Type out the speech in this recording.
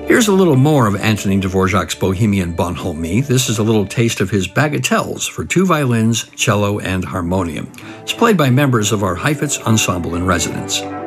Here's a little more of Antonin Dvorak's Bohemian Bonhomie. This is a little taste of his bagatelles for 2 violins, cello, and harmonium. It's played by members of our Heifetz Ensemble in Residence.